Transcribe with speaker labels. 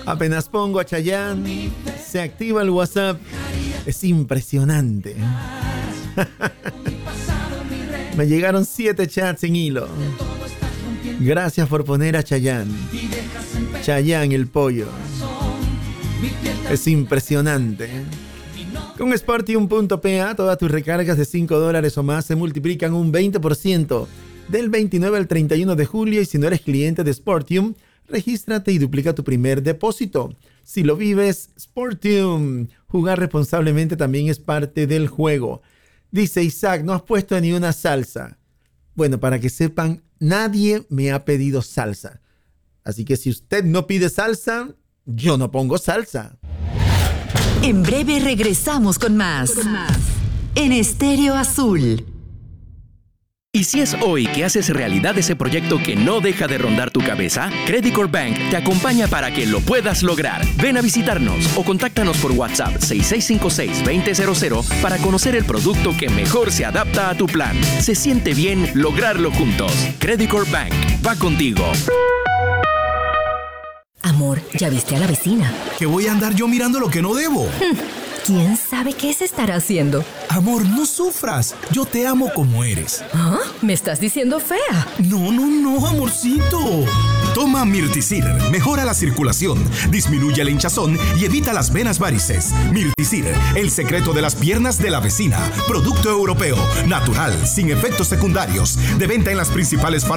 Speaker 1: Apenas pongo a Chayanne, se activa el WhatsApp. Es impresionante. Me llegaron 7 chats en hilo. Gracias por poner a Chayanne. Chayanne el pollo. Es impresionante. Con Sportium.pa, todas tus recargas de $5 o más se multiplican un 20% del 29 al 31 de julio. Y si no eres cliente de Sportium, regístrate y duplica tu primer depósito. Si lo vives, Sportium. Jugar responsablemente también es parte del juego. Dice Isaac, no has puesto ni una salsa. Bueno, para que sepan, nadie me ha pedido salsa. Así que si usted no pide salsa, yo no pongo salsa.
Speaker 2: En breve regresamos con más. En Estéreo Azul.
Speaker 3: ¿Y si es hoy que haces realidad ese proyecto que no deja de rondar tu cabeza? Credit Corp Bank te acompaña para que lo puedas lograr. Ven a visitarnos o contáctanos por WhatsApp 6656-2000 para conocer el producto que mejor se adapta a tu plan. Se siente bien lograrlo juntos. Credit Corp Bank va contigo.
Speaker 4: Amor, ¿ya viste a la vecina?
Speaker 5: ¿Que voy a andar yo mirando lo que no debo?
Speaker 4: ¿Quién sabe qué se estará haciendo?
Speaker 5: Amor, no sufras. Yo te amo como eres.
Speaker 4: ¿Ah? ¿Me estás diciendo fea?
Speaker 5: No, amorcito. Toma Mirticir. Mejora la circulación, disminuye el hinchazón y evita las venas varices. Mirticir, el secreto de las piernas de la vecina. Producto europeo, natural, sin efectos secundarios. De venta en las principales farmacias.